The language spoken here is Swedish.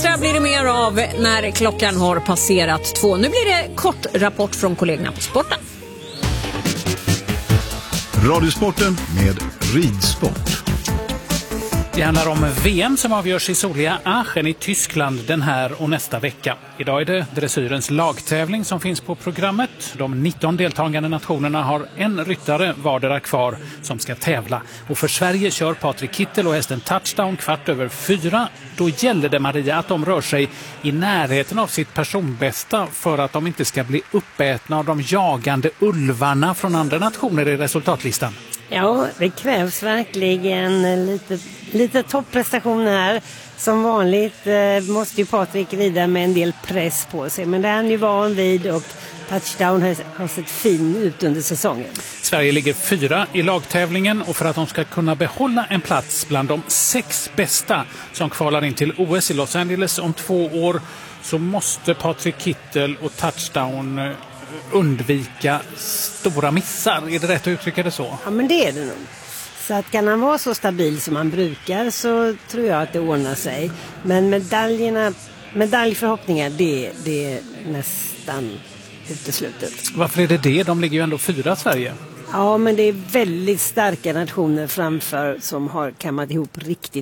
Extra blir det mer av när klockan har passerat 2. Nu blir det kort rapport från kollegorna på sporten. Radiosporten med Ridsport. Det handlar om VM som avgörs i soliga Aachen i Tyskland den här och nästa vecka. Idag är det dressyrens lagtävling som finns på programmet. De 19 deltagande nationerna har en ryttare vardera kvar som ska tävla. Och för Sverige kör Patrik Kittel och hästen Touchdown 4:15. Då gäller det, Maria, att de rör sig i närheten av sitt personbästa för att de inte ska bli uppätna av de jagande ulvarna från andra nationer i resultatlistan. Ja, det krävs verkligen lite topprestation här. Som vanligt måste ju Patrik rida med en del press på sig. Men det är han ju van vid och Touchdown har sett fin ut under säsongen. Sverige ligger 4 i lagtävlingen och för att de ska kunna behålla en plats bland de 6 bästa som kvalar in till OS i Los Angeles om 2 år så måste Patrik Kittel och Touchdown undvika stora missar. Är det rätt att uttrycka det så? Ja, men det är det nog. Så att kan han vara så stabil som han brukar så tror jag att det ordnar sig. Men medaljförhoppningar, det är nästan uteslutet. Varför är det? De ligger ju ändå 4 Sverige. Ja, men det är väldigt starka nationer framför som har kammat ihop riktigt